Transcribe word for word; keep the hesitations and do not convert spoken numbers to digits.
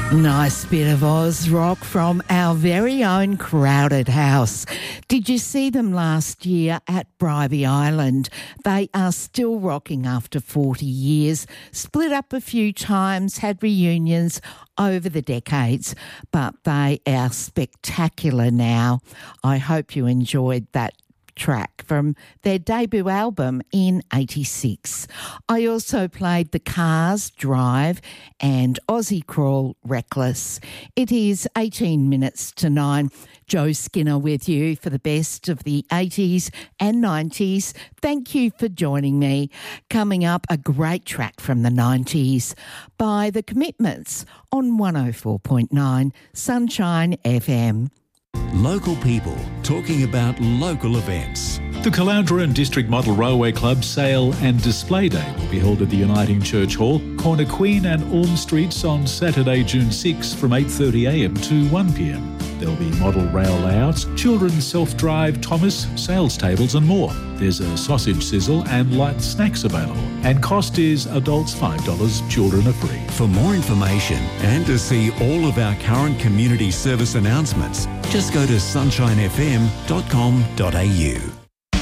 Nice bit of Oz rock from our very own Crowded House. Did you see them last year at Bribie Island? They are still rocking after forty years, split up a few times, had reunions over the decades, but they are spectacular now. I hope you enjoyed that track from their debut album in eighty-six. I also played The Cars, Drive and Aussie Crawl, Reckless. It is eighteen minutes to nine. Joe Skinner with you for the best of the eighties and nineties. Thank you for joining me. Coming up, a great track from the nineties by The Commitments on one oh four point nine Sunshine F M. Local people talking about local events. The Caloundra and District Model Railway Club Sale and Display Day will be held at the Uniting Church Hall, corner Queen and Orme Streets on Saturday, June sixth from eight thirty a m to one p m. There'll be model rail layouts, children's self-drive Thomas, sales tables and more. There's a sausage sizzle and light snacks available. And cost is adults five dollars, children are free. For more information and to see all of our current community service announcements, just go to sunshine f m dot com dot a u.